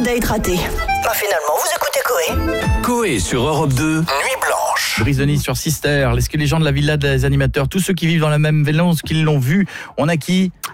date raté. Finalement, vous écoutez Coé. Coé sur Europe 2, Nuit Blanche. Brise de Nice sur Sister. Est-ce que les gens de la villa des animateurs, tous ceux qui vivent dans la même villa, qui l'ont vu, on a qui ?